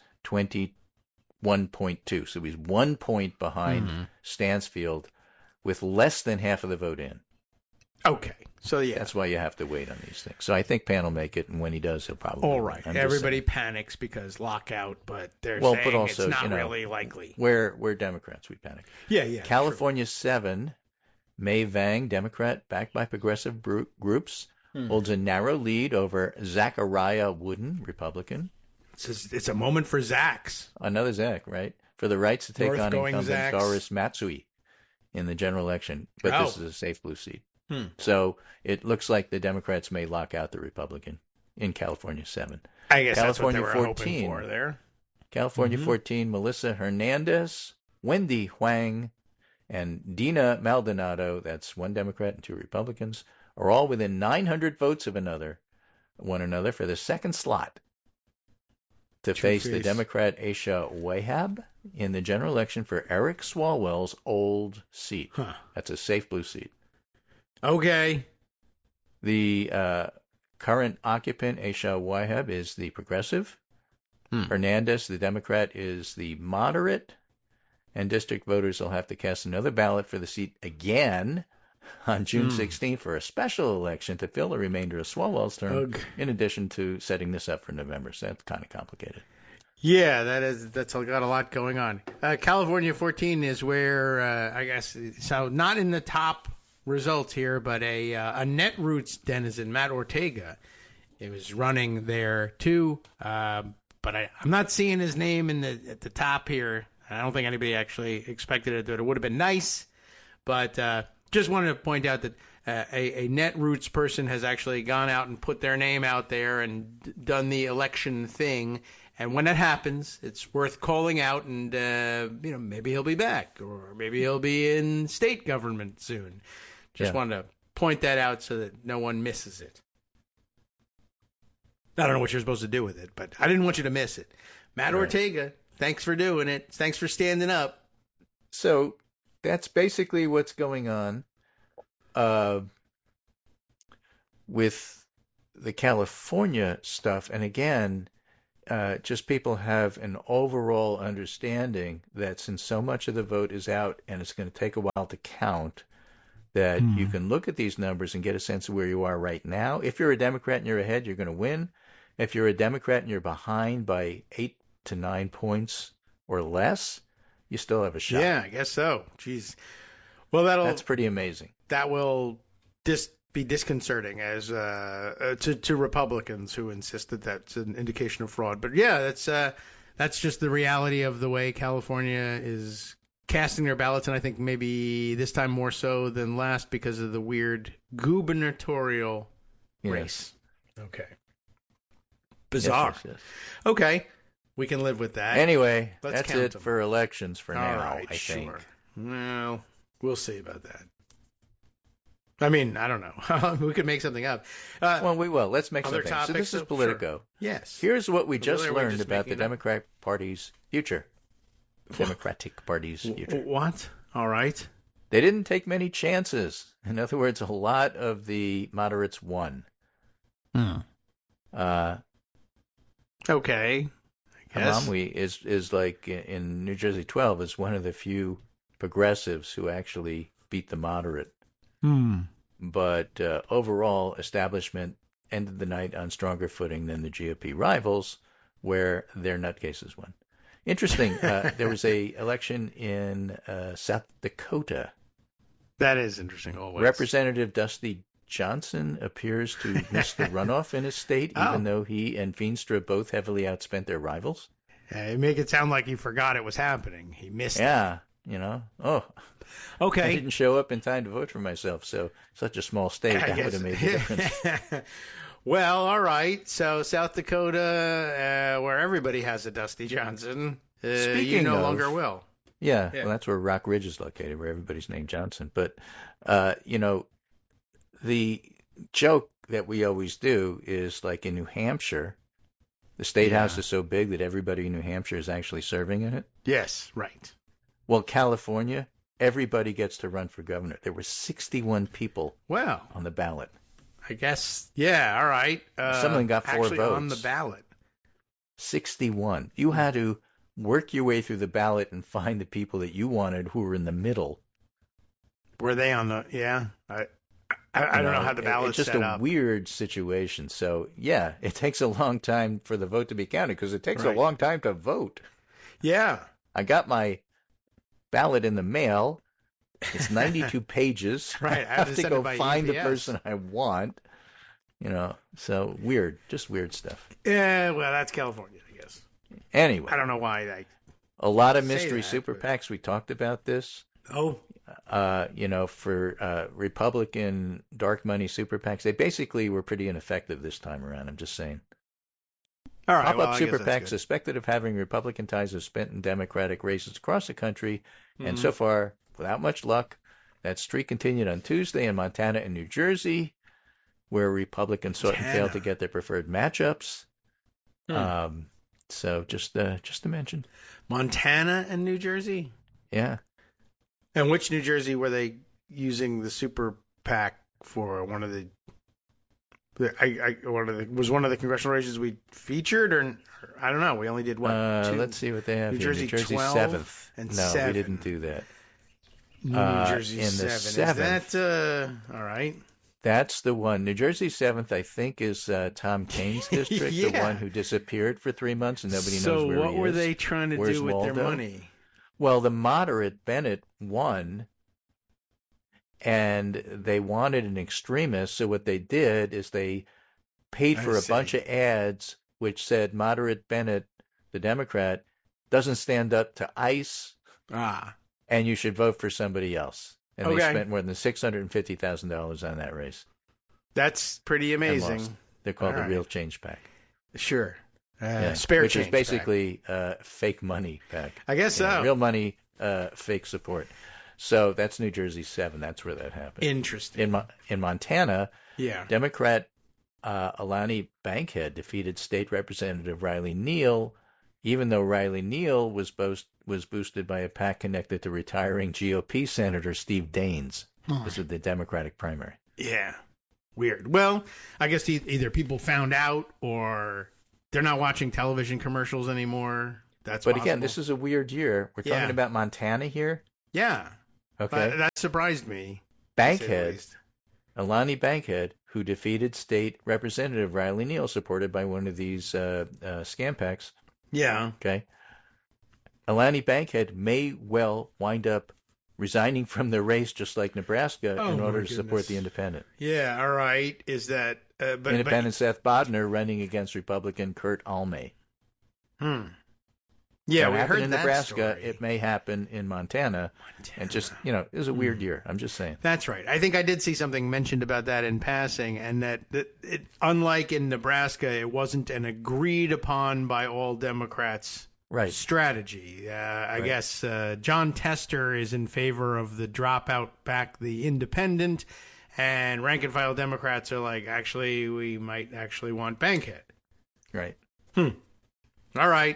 21.2. So he's 1 point behind Stansfield with less than half of the vote in. Okay. So, that's why you have to wait on these things. So I think Pan will make it, and when he does, he'll probably all right. Everybody panics because lockout, but they're saying but also, it's not really likely. We're Democrats. We panic. Yeah. California 7, May Vang, Democrat, backed by progressive groups, holds a narrow lead over Zachariah Wooden, Republican. It's a moment for Zachs. Another Zach, right? For the rights to take on incumbent Doris Matsui in the general election. But this is a safe blue seat. So it looks like the Democrats may lock out the Republican in California 7. I guess California that's what they were 14, hoping for there. California 14, Melissa Hernandez, Wendy Huang, and Dina Maldonado, that's one Democrat and two Republicans, are all within 900 votes of one another for the second slot to face the Democrat Aisha Wahab in the general election for Eric Swalwell's old seat. That's a safe blue seat. Okay. The current occupant, Aisha Wahab, is the progressive. Hernandez, the Democrat, is the moderate. And district voters will have to cast another ballot for the seat again on June 16th for a special election to fill the remainder of Swalwell's term, in addition to setting this up for November. So that's kind of complicated. Yeah, that's got a lot going on. California 14 is where, I guess, so not in the top results here, but a Netroots denizen, Matt Ortega, it was running there too. But I'm not seeing his name at the top here. I don't think anybody actually expected it. That it would have been nice, but just wanted to point out that a Netroots person has actually gone out and put their name out there and done the election thing. And when that happens, it's worth calling out, and maybe he'll be back, or maybe he'll be in state government soon. Just wanted to point that out so that no one misses it. I don't know what you're supposed to do with it, but I didn't want you to miss it. Matt Ortega, Thanks for doing it. Thanks for standing up. So that's basically what's going on with the California stuff. And again, just people have an overall understanding that since so much of the vote is out and it's going to take a while to count, that you can look at these numbers and get a sense of where you are right now. If you're a Democrat and you're ahead, you're going to win. If you're a Democrat and you're behind by 8 to 9 points or less, you still have a shot. Yeah, I guess so. Jeez. Well, that's pretty amazing. That will be disconcerting as to Republicans who insist that that's an indication of fraud. But yeah, that's just the reality of the way California is casting their ballots, and I think maybe this time more so than last because of the weird gubernatorial race. Okay. Bizarre. Yes. Okay. We can live with that. Anyway, Let's that's count it them. for elections for now, right, I think. Sure. Well, we'll see about that. I mean, I don't know. We could make something up. Well, we will. Let's make other something. So topics, this is sure. Politico. Yes. Here's what we just Really, we're learned just about the making it up? Democratic Party's future. Democratic Party's future. What? All right. They didn't take many chances. In other words, a lot of the moderates won. Okay. I guess. Hamamwi is like in New Jersey 12 is one of the few progressives who actually beat the moderate. But overall, establishment ended the night on stronger footing than the GOP rivals, where their nutcases won. Interesting. There was a election in South Dakota. That is interesting. Always. Representative Dusty Johnson appears to miss the runoff in his state, even though he and Veenstra both heavily outspent their rivals. You make it sound like he forgot it was happening. He missed it. Yeah, you know. Oh, okay. I didn't show up in time to vote for myself, so such a small state, that would have made the difference. Well, all right. So South Dakota, where everybody has a Dusty Johnson, you no longer will. Yeah, well, that's where Rock Ridge is located, where everybody's named Johnson. But, you know, the joke that we always do is like in New Hampshire, the state house is so big that everybody in New Hampshire is actually serving in it. Yes, right. Well, California, everybody gets to run for governor. There were 61 people on the ballot. I guess, yeah, all right. Some of them got 4 actually votes. on the ballot. 61. You had to work your way through the ballot and find the people that you wanted who were in the middle. Were they on the, yeah? I don't know how the ballot's set up. It's just a weird situation. So, yeah, it takes a long time for the vote to be counted because it takes a long time to vote. Yeah. I got my ballot in the mail. It's 92 pages. Right. I have to go find UPS. the person I want. You know, so weird. Just weird stuff. Yeah, well, that's California, I guess. Anyway. I don't know why. A lot of mystery super PACs. We talked about this. Oh. You know, for Republican dark money super PACs, they basically were pretty ineffective this time around. I'm just saying. All right. Pop-up super PACs suspected of having Republican ties have spent in Democratic races across the country, and so far, without much luck, that streak continued on Tuesday in Montana and New Jersey, where Republicans sought and failed to get their preferred matchups. So just to mention, Montana and New Jersey. Yeah. And which New Jersey were they using the super PAC for? One of the was one of the congressional races we featured, or I don't know. We only did what? 2? Let's see what they have New here. Jersey, New Jersey 12 7th. and no, 7. we didn't do that. New Jersey in 7. the Is 7th, that all right? That's the one. New Jersey 7th, I think, is Tom Kaine's district, the one who disappeared for 3 months and nobody knows where he is. So what were they trying to do with their money? Well, the moderate Bennett won, and they wanted an extremist. So what they did is they paid for a bunch of ads which said moderate Bennett, the Democrat, doesn't stand up to ICE, and you should vote for somebody else. And they spent more than $650,000 on that race. That's pretty amazing. They're called the Real Change PAC. Sure. Spare which change is basically fake money PAC. I guess so. Real money, fake support. So that's New Jersey 7. That's where that happened. Interesting. In Montana, yeah, Democrat Alani Bankhead defeated State Representative Riley Neal even though Riley Neal was boosted by a PAC connected to retiring GOP Senator Steve Daines. This was the Democratic primary. Yeah. Weird. Well, I guess either people found out or they're not watching television commercials anymore. That's But possible. again, this is a weird year. We're talking about Montana here. Yeah. Okay. That surprised me. Bankhead, Alani Bankhead, who defeated State Representative Riley Neal, supported by one of these scam packs. Yeah. Okay. Alani Bankhead may well wind up resigning from the race, just like Nebraska, in order to support the independent. Yeah. All right. Is that independent Seth Bodner running against Republican Kurt Almay? Yeah, we heard in that Nebraska. story. It may happen in Montana. And just, it was a weird year. I'm just saying. That's right. I think I did see something mentioned about that in passing, and that it, unlike in Nebraska, it wasn't an agreed upon by all Democrats strategy. I guess John Tester is in favor of the dropout back the independent, and rank and file Democrats are like, actually, we might actually want Bankhead. Right. All right.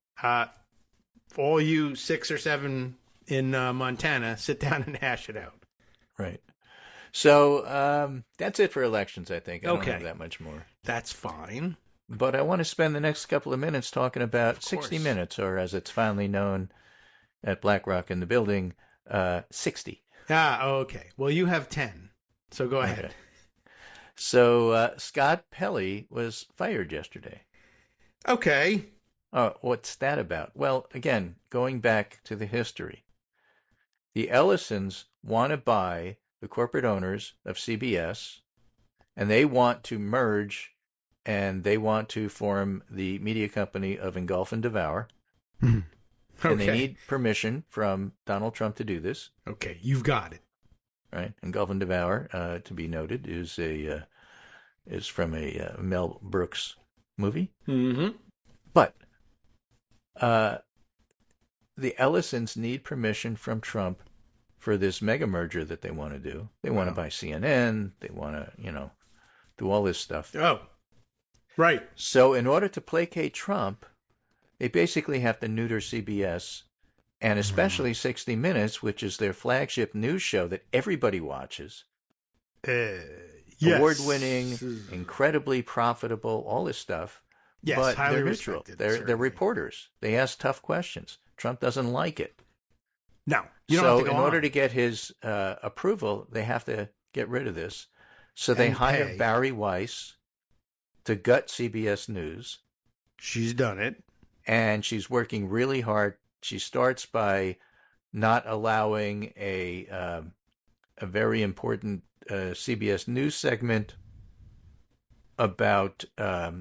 All you 6 or 7 in Montana, sit down and hash it out. Right. So that's it for elections, I think. I don't have that much more. That's fine. But I want to spend the next couple of minutes talking about 60 Minutes, or as it's finally known at BlackRock in the building, 60. Okay. Well, you have 10, so go ahead. Okay. So Scott Pelley was fired yesterday. Okay. What's that about? Well, again, going back to the history, the Ellisons want to buy the corporate owners of CBS, and they want to merge, and they want to form the media company of Engulf and Devour. Okay. And they need permission from Donald Trump to do this. Okay, you've got it. Right, Engulf and Devour, to be noted, is from a Mel Brooks movie. Mm-hmm. But the Ellisons need permission from Trump for this mega merger that they want to do. They want to buy CNN. They want to, do all this stuff. Oh, right. So in order to placate Trump, they basically have to neuter CBS, and especially 60 Minutes, which is their flagship news show that everybody watches. Yes. Award-winning, incredibly profitable, all this stuff. Yes, but highly they're neutral. They're reporters. They ask tough questions. Trump doesn't like it. No, you don't have to go in on. order to get his approval, they have to get rid of this. So they hire Barry Weiss to gut CBS News. She's done it. And she's working really hard. She starts by not allowing a very important CBS News segment about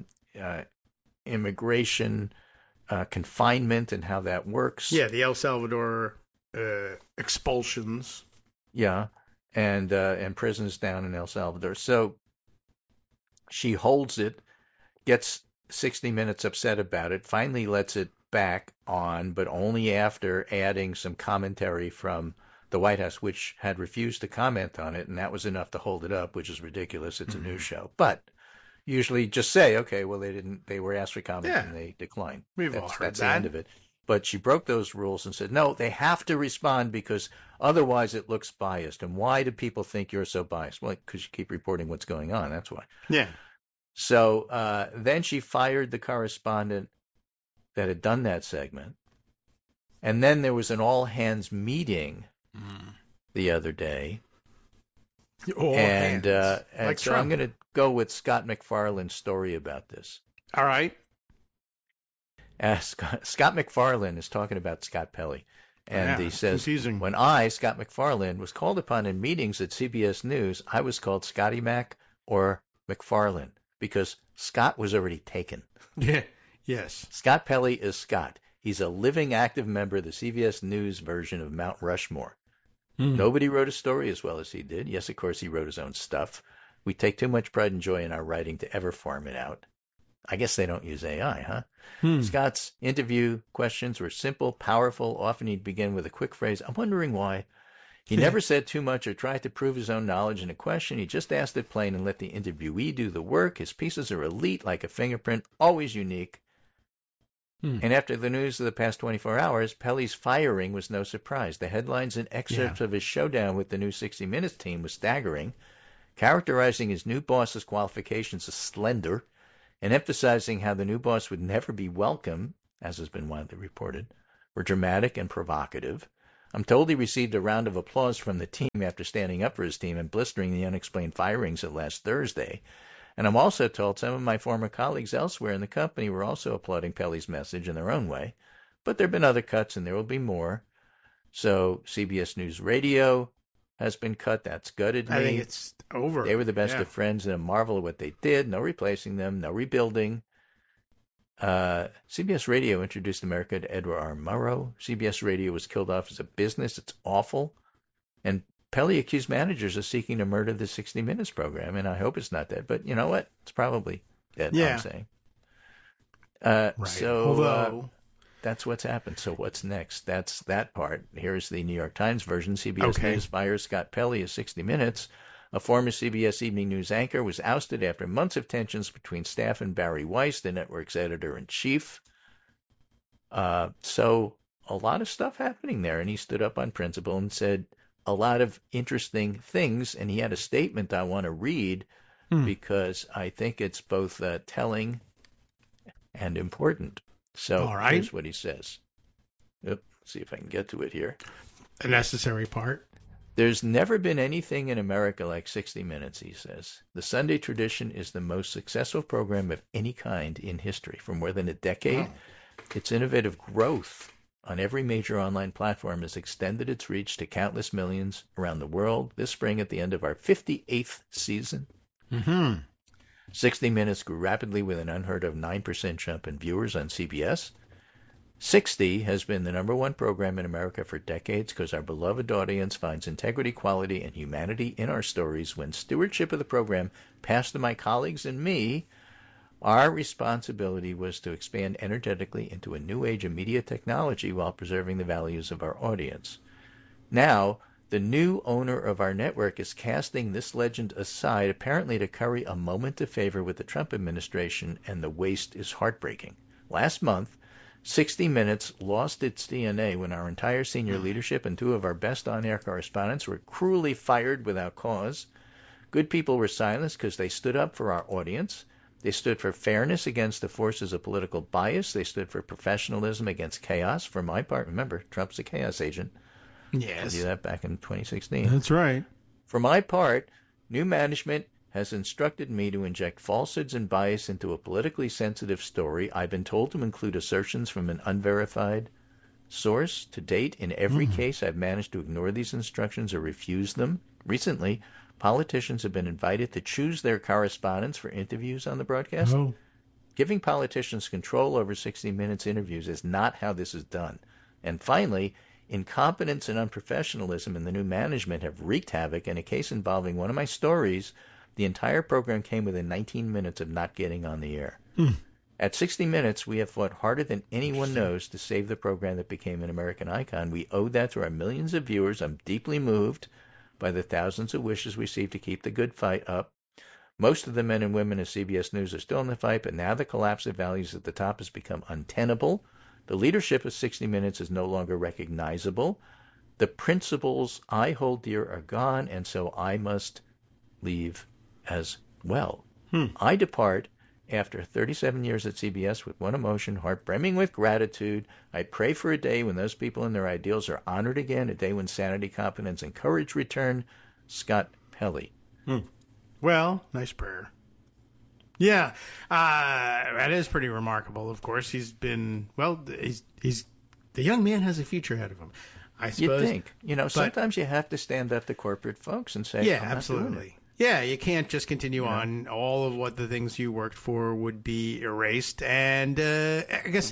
immigration confinement and how that works. Yeah, the El Salvador expulsions. Yeah, and prisons down in El Salvador. So she holds it, gets 60 Minutes upset about it, finally lets it back on, but only after adding some commentary from the White House, which had refused to comment on it, and that was enough to hold it up, which is ridiculous. It's a news show. But usually just say, okay, well, they were asked for comment and they declined. We've all heard that's that. the end of it. But she broke those rules and said, no, they have to respond because otherwise it looks biased. And why do people think you're so biased? Well, because you keep reporting what's going on. That's why. Yeah. So then she fired the correspondent that had done that segment. And then there was an all-hands meeting the other day. And like so I'm going to go with Scott MacFarlane's story about this. All right. Scott MacFarlane is talking about Scott Pelley. And he says, confusing. When I, Scott MacFarlane, was called upon in meetings at CBS News, I was called Scotty Mac or MacFarlane because Scott was already taken. Yeah. Yes. Scott Pelley is Scott. He's a living, active member of the CBS News version of Mount Rushmore. Nobody wrote a story as well as he did. Yes, of course, he wrote his own stuff. We take too much pride and joy in our writing to ever farm it out. I guess they don't use AI, huh? Scott's interview questions were simple, powerful. Often he'd begin with a quick phrase, I'm wondering why. He never said too much or tried to prove his own knowledge in a question. He just asked it plain and let the interviewee do the work. His pieces are elite, like a fingerprint, always unique. And after the news of the past 24 hours, Pelle's firing was no surprise. The headlines and excerpts of his showdown with the new 60 Minutes team was staggering, characterizing his new boss's qualifications as slender and emphasizing how the new boss would never be welcome, as has been widely reported, were dramatic and provocative. I'm told he received a round of applause from the team after standing up for his team and blistering the unexplained firings of last Thursday. And I'm also told some of my former colleagues elsewhere in the company were also applauding Pelle's message in their own way. But there have been other cuts, and there will be more. So CBS News Radio has been cut. That's gutted me. I think it's over. They were the best of friends and a marvel at what they did. No replacing them, no rebuilding. CBS Radio introduced America to Edward R. Murrow. CBS Radio was killed off as a business. It's awful. And Pelle accused managers of seeking to murder the 60 Minutes program, and I hope it's not dead. But you know what? It's probably dead, I'm saying. Right. So that's what's happened. So what's next? That's that part. Here's the New York Times version. CBS News fires Scott Pelle of 60 Minutes. A former CBS Evening News anchor was ousted after months of tensions between staff and Barry Weiss, the network's editor-in-chief. So a lot of stuff happening there, and he stood up on principle and said a lot of interesting things, and he had a statement I want to read because I think it's both telling and important. So here's what he says. See if I can get to it here. A necessary part. There's never been anything in America like 60 Minutes, he says. The Sunday tradition is the most successful program of any kind in history. For more than a decade, its innovative growth on every major online platform has extended its reach to countless millions around the world. This spring, at the end of our 58th season, 60 Minutes grew rapidly with an unheard of 9% jump in viewers on CBS. 60 has been the number one program in America for decades because our beloved audience finds integrity, quality, and humanity in our stories. When stewardship of the program passed to my colleagues and me, our responsibility was to expand energetically into a new age of media technology while preserving the values of our audience. Now, the new owner of our network is casting this legend aside, apparently to curry a moment of favor with the Trump administration, and the waste is heartbreaking. Last month, 60 Minutes lost its DNA when our entire senior leadership and two of our best on-air correspondents were cruelly fired without cause. Good people were silenced because they stood up for our audience. They stood for fairness against the forces of political bias. They stood for professionalism against chaos. For my part, remember, Trump's a chaos agent. Yes. I did that back in 2016. That's right. For my part, new management has instructed me to inject falsehoods and bias into a politically sensitive story. I've been told to include assertions from an unverified source. To date, in every case, I've managed to ignore these instructions or refuse them. Recently, politicians have been invited to choose their correspondents for interviews on the broadcast. Giving politicians control over 60 Minutes interviews is not how this is done. And finally, incompetence and unprofessionalism in the new management have wreaked havoc. In a case involving one of my stories, the entire program came within 19 minutes of not getting on the air. At 60 Minutes, we have fought harder than anyone knows to save the program that became an American icon. We owe that to our millions of viewers. I'm deeply moved by the thousands of wishes received to keep the good fight up. Most of the men and women of CBS News are still in the fight, but now the collapse of values at the top has become untenable. The leadership of 60 Minutes is no longer recognizable. The principles I hold dear are gone, and so I must leave as well. I depart after 37 years at CBS with one emotion, heart brimming with gratitude. I pray for a day when those people and their ideals are honored again, a day when sanity, confidence, and courage return. Scott Pelle. Well, nice prayer. Yeah, that is pretty remarkable. Of course, he's been, well, he's the young man has a future ahead of him, I suppose. You think. Sometimes you have to stand up to corporate folks and say, yeah, I'm absolutely. not doing it. Yeah, you can't just continue on. All of what the things you worked for would be erased. And I guess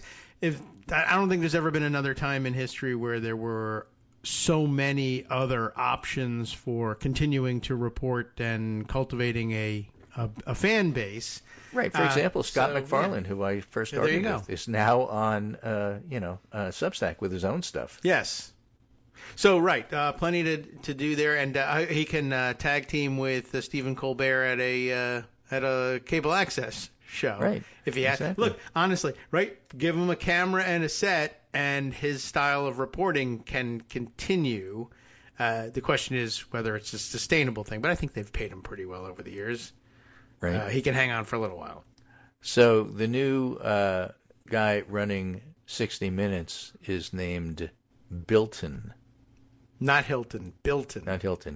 I don't think there's ever been another time in history where there were so many other options for continuing to report and cultivating a fan base. Right. For example, Scott McFarlane, who I first started with, is now on Substack with his own stuff. Yes. So, right, plenty to do there, and he can tag team with Stephen Colbert at a cable access show. Right. If he had, Exactly. look, honestly, right? Give him a camera and a set, and his style of reporting can continue. The question is whether it's a sustainable thing, but I think they've paid him pretty well over the years. Right. He can hang on for a little while. So the new guy running 60 Minutes is named Bilton. Not Hilton, Bilton. Not Hilton.